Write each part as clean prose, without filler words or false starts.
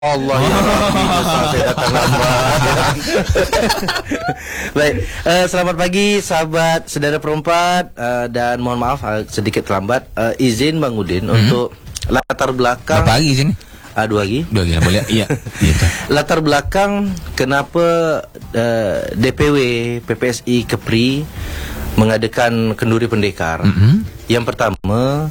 Allah ya Rabbi, saya datang lambat. Baik, selamat pagi sahabat saudara perempat, dan mohon maaf sedikit terlambat. Izin Bang Udin untuk latar belakang. Berapa hari sini? 2 hari. 2 hari boleh. Iya. Latar belakang kenapa DPW PPSI Kepri mengadakan kenduri pendekar. Yang pertama,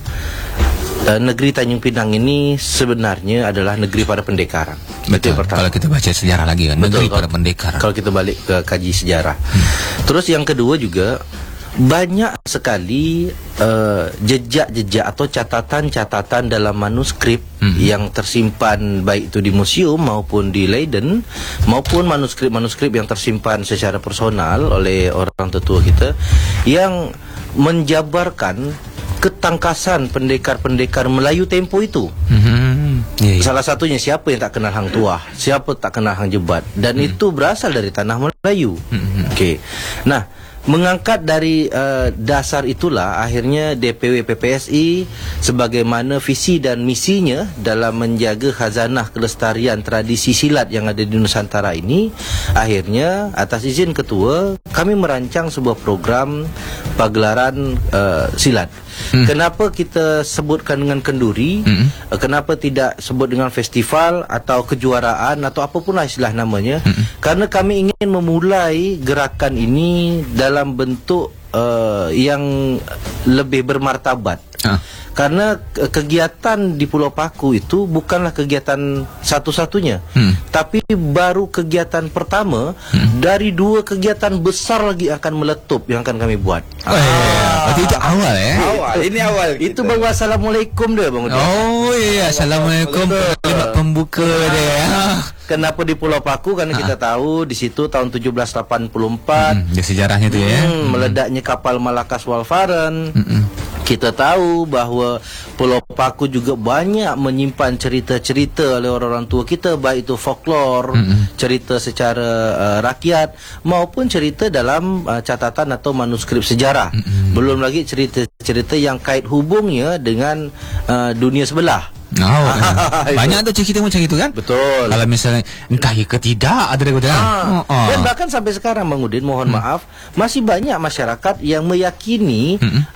negeri Tanjung Pinang ini sebenarnya adalah negeri para pendekar. Betul. Kalau kita baca sejarah lagi kan, negeri para pendekar. Kalau kita balik ke kaji sejarah. Terus yang kedua juga banyak sekali jejak-jejak atau catatan-catatan dalam manuskrip yang tersimpan baik itu di museum maupun di Leiden, maupun manuskrip-manuskrip yang tersimpan secara personal oleh orang tetua kita yang menjabarkan ketangkasan pendekar-pendekar Melayu tempo itu. Salah satunya siapa yang tak kenal Hang Tuah, siapa tak kenal Hang Jebat, dan itu berasal dari tanah Melayu. Okey. Nah, mengangkat dari dasar itulah akhirnya DPW PPSI sebagaimana visi dan misinya dalam menjaga khazanah kelestarian tradisi silat yang ada di Nusantara ini, akhirnya atas izin ketua kami merancang sebuah program pagelaran silat. Kenapa kita sebutkan dengan kenduri? Kenapa tidak sebut dengan festival atau kejuaraan atau apapun istilah namanya? Karena kami ingin memulai gerakan ini dalam bentuk yang lebih bermartabat. Karena kegiatan di Pulau Paku itu bukanlah kegiatan satu-satunya, tapi baru kegiatan pertama dari 2 kegiatan besar lagi akan meletup yang akan kami buat. Berarti itu awal ya? Awal, ini awal. Itu baru assalamualaikum dia Bang Udin. Oh iya, assalamualaikum. Kalimat pembuka dia. Kenapa di Pulau Paku? Karena kita tahu di situ tahun 1784 di sejarahnya tu ya. Meledaknya kapal Malakas Walfaren. Kita tahu bahawa Pulau Paku juga banyak menyimpan cerita-cerita oleh orang-orang tua kita, baik itu folklor, cerita secara rakyat maupun cerita dalam catatan atau manuskrip sejarah. Belum lagi cerita-cerita yang kait hubungnya dengan dunia sebelah. Banyak tu cerita macam itu kan? Betul. Kalau misalnya entah ya ke tidak ada daripada dan bahkan sampai sekarang Bang Udin, mohon maaf, masih banyak masyarakat yang meyakini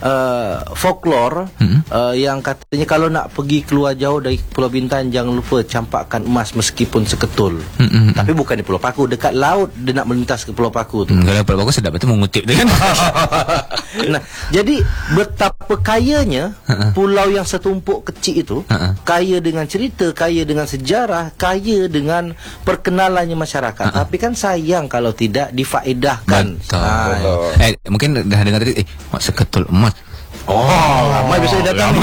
folklor yang katanya kalau nak pergi keluar jauh dari Pulau Bintan jangan lupa campakkan emas meskipun seketul. Tapi bukan di Pulau Paku, dekat laut dia nak melintas ke Pulau Paku tu. Kalau Pulau Paku sedap betul mengutip dia kan. Nah, jadi betapa kayanya pulau yang setumpuk kecil itu, kaya dengan cerita, kaya dengan sejarah, kaya dengan perkenalannya masyarakat. Tapi kan sayang kalau tidak difaedahkan. Mungkin dah dengar tadi seketul emas. Ramai besok datang.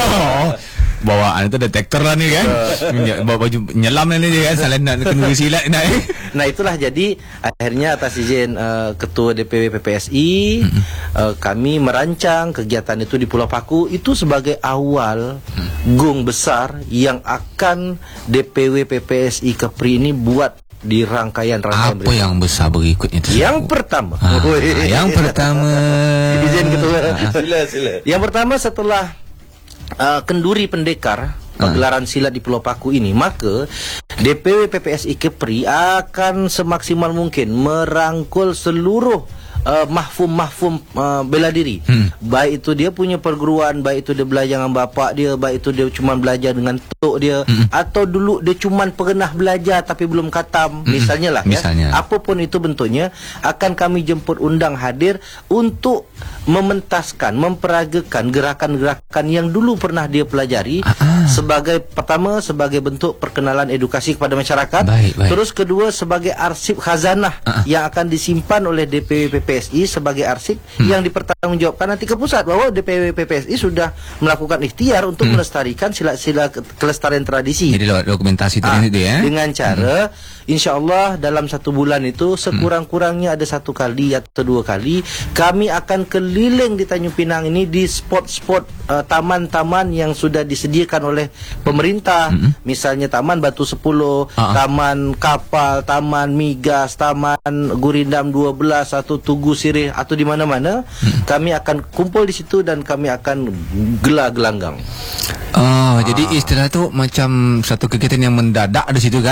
Bawaan itu detektor lah ni kan. Bawa baju nyelam ni kan, salah nak kenduri silat nak. Nah, itulah jadi akhirnya atas izin Ketua DPW PPSI kami merancang kegiatan itu di Pulau Paku itu sebagai awal gong besar yang akan DPW PPSI Kepri ini buat di rangkaian-rangkaian berikutnya. Apa yang besar berikutnya itu? Yang pertama. Yang pertama. Izin Ketua. Sila. Yang pertama setelah kenduri pendekar pagelaran silat di Pulau Paku ini, maka DPW PPSI Kepri akan semaksimal mungkin merangkul seluruh mahfum bela diri. Baik itu dia punya perguruan, baik itu dia belajar dengan bapak dia, baik itu dia cuma belajar dengan tok dia, atau dulu dia cuma pernah belajar tapi belum khatam, misalnya lah ya. Apapun itu bentuknya, akan kami jemput undang hadir untuk mementaskan, memperagakan gerakan-gerakan yang dulu pernah dia pelajari. Sebagai pertama, sebagai bentuk perkenalan edukasi kepada masyarakat. Terus kedua, sebagai arsip khazanah yang akan disimpan oleh DPW PPSI sebagai arsip yang dipertanggungjawabkan nanti ke pusat, bahwa DPW PPSI sudah melakukan ikhtiar untuk melestarikan sila-sila kelestarian tradisi. Jadi dokumentasi tadi ya. Dengan cara InsyaAllah dalam 1 bulan itu sekurang-kurangnya ada 1 kali atau 2 kali kami akan keliling di Tanjung Pinang ini di spot-spot taman-taman yang sudah disediakan oleh pemerintah. Misalnya Taman Batu 10, Taman Kapal, Taman Migas, Taman Gurindam 12 atau Tugu Sirih atau di mana-mana. Kami akan kumpul di situ dan kami akan gelanggang. Jadi istilah tu macam satu kegiatan yang mendadak di situ kan.